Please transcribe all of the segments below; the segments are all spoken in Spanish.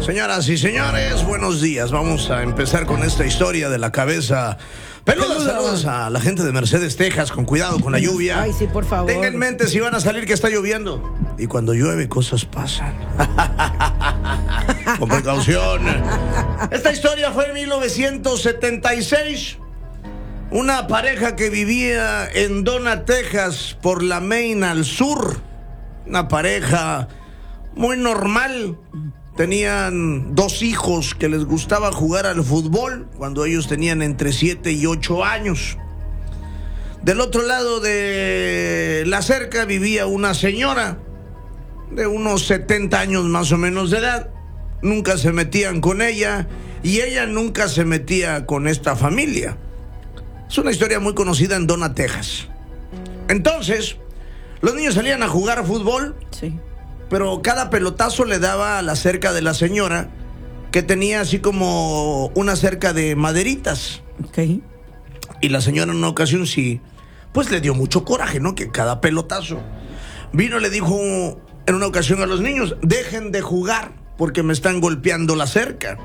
Señoras y señores, buenos días. Vamos a empezar con esta historia de la cabeza peluda. Saludos a la gente de Mercedes, Texas. Con cuidado con la lluvia. Ay, sí, por favor. Tengan en mente si van a salir que está lloviendo. Y cuando llueve, cosas pasan. Con precaución. Esta historia fue en 1976. Una pareja que vivía en Donna, Texas, por la Main al sur. Una pareja muy normal. Tenían 2 hijos que les gustaba jugar al fútbol cuando ellos tenían entre 7 y 8 años. Del otro lado de la cerca vivía una señora de unos 70 años más o menos de edad. Nunca se metían con ella y ella nunca se metía con esta familia. Es una historia muy conocida en Donna, Texas. Entonces, los niños salían a jugar fútbol. Sí. Pero cada pelotazo le daba a la cerca de la señora, que tenía así como una cerca de maderitas. Ok. Y la señora en una ocasión sí, pues le dio mucho coraje, ¿no? Que cada pelotazo. Vino y le dijo en una ocasión a los niños: dejen de jugar porque me están golpeando la cerca.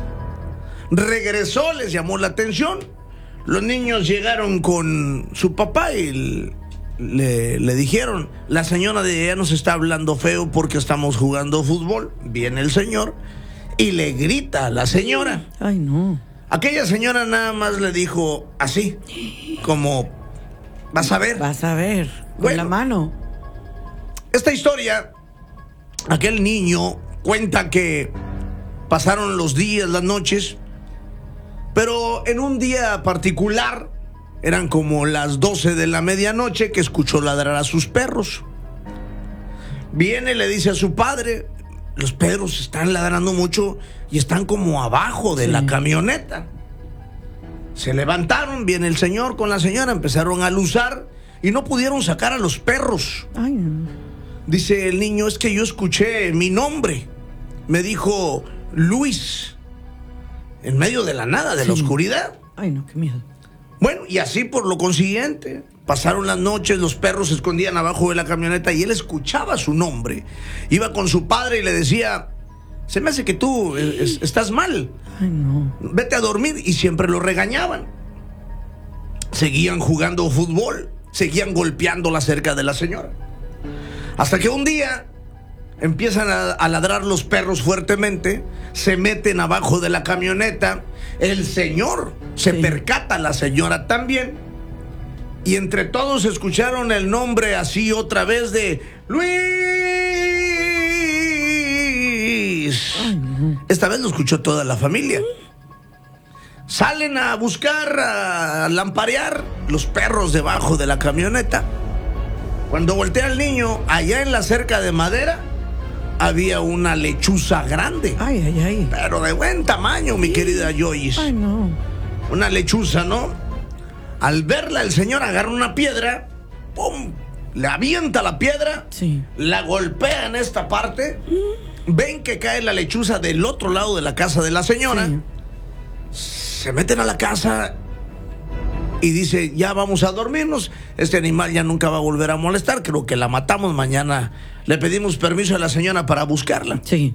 Regresó, les llamó la atención. Los niños llegaron con su papá y le dijeron: la señora de ella nos está hablando feo porque estamos jugando fútbol. Viene el señor y le grita a la señora. Ay, no. Aquella señora nada más le dijo así, como: vas a ver. Vas a ver. Con la mano. Esta historia, aquel niño cuenta que pasaron los días, las noches, pero en un día particular, eran como las 12 de la medianoche, que escuchó ladrar a sus perros. Viene y le dice a su padre: los perros están ladrando mucho y están como abajo de la camioneta. Se levantaron, viene el señor con la señora, empezaron a luzar y no pudieron sacar a los perros. Ay, no. Dice el niño: es que yo escuché mi nombre. Me dijo Luis, en medio de la nada, de la oscuridad. Ay, no, qué miedo. Bueno, y así por lo consiguiente, pasaron las noches, los perros se escondían abajo de la camioneta y él escuchaba su nombre. Iba con su padre y le decía: se me hace que tú estás mal. Ay, no. Vete a dormir. Y siempre lo regañaban. Seguían jugando fútbol, seguían golpeando la cerca de la señora. Hasta que un día empiezan a ladrar los perros fuertemente, se meten abajo de la camioneta. El señor se percata, la señora también, y entre todos escucharon el nombre así otra vez de Luis. Ay, no. Esta vez lo escuchó toda la familia. Salen a buscar, a lamparear los perros debajo de la camioneta. Cuando voltea el niño, allá en la cerca de madera había una lechuza grande. Ay, ay, ay. Pero de buen tamaño, mi querida Joyce. Ay, no. Una lechuza, ¿no? Al verla, el señor agarra una piedra, ¡pum!, le avienta la piedra, Sí. la golpea en esta parte. Ven que cae la lechuza del otro lado de la casa de la señora. Sí. Se meten a la casa y dice: ya vamos a dormirnos. Este animal ya nunca va a volver a molestar. Creo que la matamos. Mañana le pedimos permiso a la señora para buscarla. Sí.